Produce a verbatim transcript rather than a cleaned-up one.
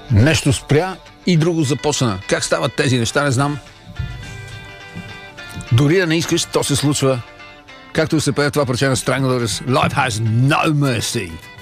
Нещо спря и друго започна. Как стават тези неща, не знам. Дори да не искаш, то се случва. Както се пее това парче на Stranglers, Life has no mercy.